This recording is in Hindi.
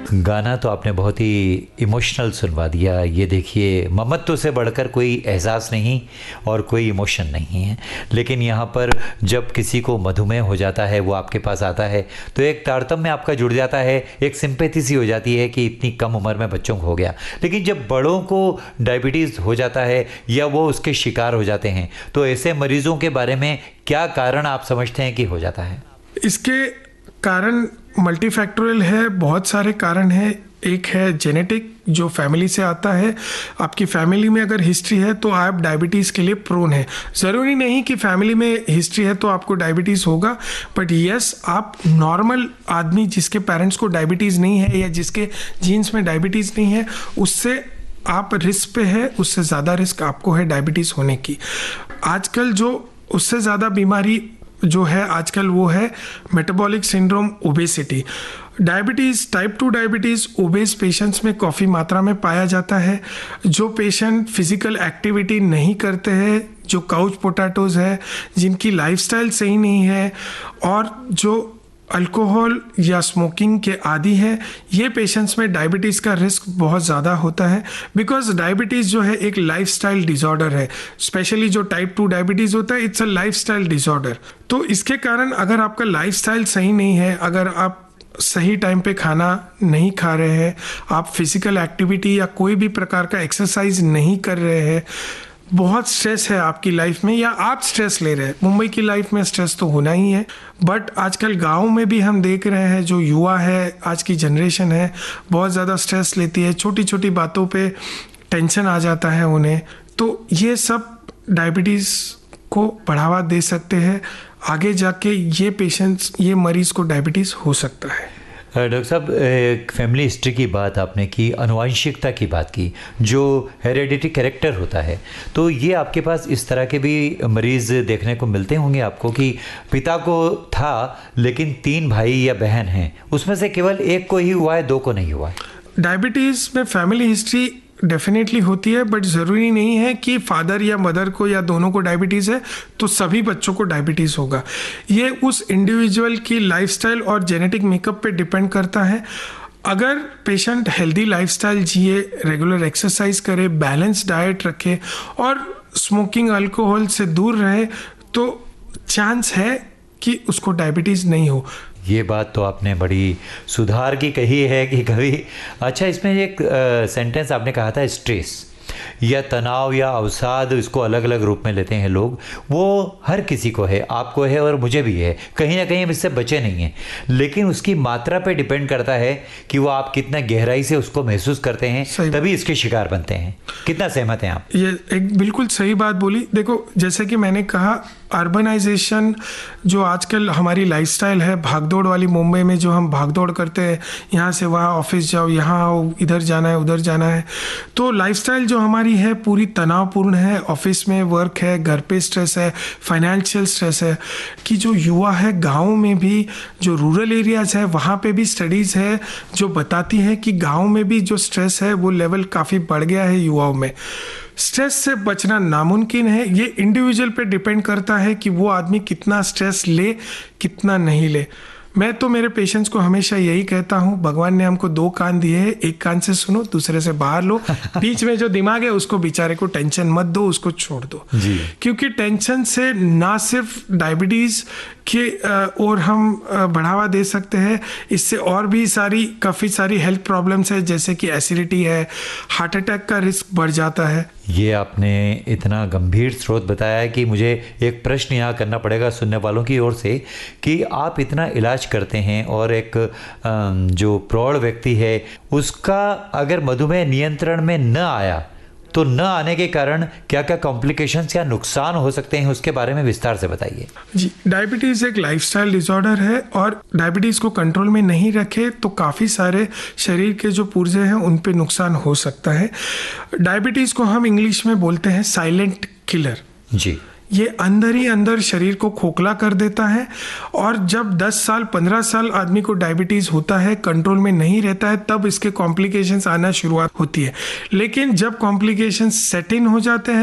गाना तो आपने बहुत ही इमोशनल सुनवा दिया। ये देखिए, ममत्व से बढ़कर कोई एहसास नहीं और कोई इमोशन नहीं है, लेकिन यहाँ पर जब किसी को मधुमेह हो जाता है, वो आपके पास आता है तो एक तारतम्य आपका जुड़ जाता है, एक सिंपैथी सी हो जाती है कि इतनी कम उम्र में बच्चों को हो गया। लेकिन जब बड़ों को डायबिटीज़ हो जाता है या वो उसके शिकार हो जाते हैं, तो ऐसे मरीजों के बारे में क्या कारण आप समझते हैं कि हो जाता है? इसके कारण मल्टीफैक्टोरियल है, बहुत सारे कारण हैं। एक है जेनेटिक, जो फैमिली से आता है। आपकी फैमिली में अगर हिस्ट्री है तो आप डायबिटीज़ के लिए प्रोन है। ज़रूरी नहीं कि फैमिली में हिस्ट्री है तो आपको डायबिटीज़ होगा, बट यस, आप नॉर्मल आदमी जिसके पेरेंट्स को डायबिटीज़ नहीं है या जिसके जीन्स में डायबिटीज़ नहीं है, उससे आप रिस्क पे है, उससे ज़्यादा रिस्क आपको है डायबिटीज़ होने की। आजकल जो उससे ज़्यादा बीमारी जो है आजकल वो है metabolic syndrome, obesity. Diabetes, type 2 diabetes OBCs patients में काफ़ी मात्रा में पाया जाता है। जो पेशेंट फिजिकल एक्टिविटी नहीं करते हैं, जो काउच पोटैटोज़ है, जिनकी लाइफस्टाइल सही नहीं है और जो अल्कोहल या स्मोकिंग के आदी है, ये पेशेंट्स में डायबिटीज़ का रिस्क बहुत ज़्यादा होता है। बिकॉज डायबिटीज़ जो है एक लाइफस्टाइल डिसऑर्डर है। स्पेशली जो टाइप 2 डायबिटीज़ होता है, इट्स अ लाइफस्टाइल डिसऑर्डर। तो इसके कारण अगर आपका लाइफस्टाइल सही नहीं है, अगर आप सही टाइम पे खाना नहीं खा रहे हैं, आप फिजिकल एक्टिविटी या कोई भी प्रकार का एक्सरसाइज नहीं कर रहे हैं, बहुत स्ट्रेस है आपकी लाइफ में या आप स्ट्रेस ले रहे हैं। मुंबई की लाइफ में स्ट्रेस तो होना ही है, बट आजकल गांव में भी हम देख रहे हैं जो युवा है, आज की जनरेशन है, बहुत ज़्यादा स्ट्रेस लेती है। छोटी छोटी बातों पे टेंशन आ जाता है उन्हें। तो ये सब डायबिटीज़ को बढ़ावा दे सकते हैं। आगे जाके ये पेशेंट्स, ये मरीज़ को डायबिटीज़ हो सकता है। डॉक्टर साहब, फैमिली हिस्ट्री की बात आपने की, अनुवांशिकता की बात की, जो हेरेडिटी कैरेक्टर होता है, तो ये आपके पास इस तरह के भी मरीज़ देखने को मिलते होंगे आपको कि पिता को था लेकिन 3 भाई या बहन हैं, उसमें से केवल एक को ही हुआ है, 2 को नहीं हुआ है। डायबिटीज़ में फैमिली हिस्ट्री डेफिनेटली होती है, बट ज़रूरी नहीं है कि फादर या मदर को या दोनों को डायबिटीज़ है तो सभी बच्चों को डायबिटीज़ होगा। ये उस इंडिविजुअल की लाइफस्टाइल और जेनेटिक मेकअप पे डिपेंड करता है। अगर पेशेंट हेल्दी लाइफस्टाइल जिए, रेगुलर एक्सरसाइज करे, बैलेंस डाइट रखे और स्मोकिंग, अल्कोहल से दूर रहे, तो चांस है कि उसको डायबिटीज़ नहीं हो। ये बात तो आपने बड़ी सुधार की कही है कि कभी। अच्छा, इसमें एक सेंटेंस आपने कहा था, स्ट्रेस या तनाव या अवसाद, इसको अलग अलग रूप में लेते हैं लोग। वो हर किसी को है, आपको है और मुझे भी है, कहीं ना कहीं हम इससे बचे नहीं हैं, लेकिन उसकी मात्रा पे डिपेंड करता है कि वो आप कितना गहराई से उसको महसूस करते हैं, तभी इसके शिकार बनते हैं। कितना सहमत हैं आप? ये एक बिल्कुल सही बात बोली। देखो, जैसे कि मैंने कहा, अर्बनाइजेशन जो आजकल हमारी लाइफस्टाइल है, भागदौड़ वाली मुंबई में जो हम भागदौड़ करते हैं, यहाँ से वहाँ ऑफिस जाओ, यहाँ आओ, इधर जाना है, उधर जाना है, तो लाइफस्टाइल जो हमारी है पूरी तनावपूर्ण है। ऑफिस में वर्क है, घर पे स्ट्रेस है, फाइनेंशियल स्ट्रेस है। कि जो युवा है गाँव में भी, जो रूरल एरियाज है, वहाँ पे भी स्टडीज़ है जो बताती है कि गाँव में भी जो स्ट्रेस है वो लेवल काफ़ी बढ़ गया है युवाओं में। स्ट्रेस से बचना नामुमकिन है। ये इंडिविजुअल पे डिपेंड करता है कि वो आदमी कितना स्ट्रेस ले, कितना नहीं ले। मैं तो मेरे पेशेंट्स को हमेशा यही कहता हूँ, भगवान ने हमको 2 कान दिए हैं, एक कान से सुनो, दूसरे से बाहर लो। बीच में जो दिमाग है उसको बेचारे को टेंशन मत दो, उसको छोड़ दो जी। क्योंकि टेंशन से ना सिर्फ डायबिटीज़ के और हम बढ़ावा दे सकते हैं, इससे और भी काफ़ी सारी हेल्थ प्रॉब्लम्स है, जैसे कि एसिडिटी है, हार्ट अटैक का रिस्क बढ़ जाता है। ये आपने इतना गंभीर स्रोत बताया है कि मुझे एक प्रश्न यहाँ करना पड़ेगा सुनने वालों की ओर से कि आप इतना इलाज करते हैं और एक जो प्रौढ़ व्यक्ति है उसका अगर मधुमेह नियंत्रण में न आया तो न आने के कारण क्या क्या कॉम्प्लिकेशंस या नुकसान हो सकते हैं, उसके बारे में विस्तार से बताइए। जी, डायबिटीज़ एक लाइफस्टाइल डिसऑर्डर है और डायबिटीज़ को कंट्रोल में नहीं रखे तो काफ़ी सारे शरीर के जो पुर्जे हैं उन पे नुकसान हो सकता है। डायबिटीज़ को हम इंग्लिश में बोलते हैं साइलेंट किलर जी। ये अंदर ही अंदर शरीर को खोखला कर देता है और जब 10 साल 15 साल आदमी को डायबिटीज़ होता है, कंट्रोल में नहीं रहता है, तब इसके कॉम्प्लिकेशंस आना शुरुआत होती है। लेकिन जब कॉम्प्लिकेशंस सेट इन हो जाते हैं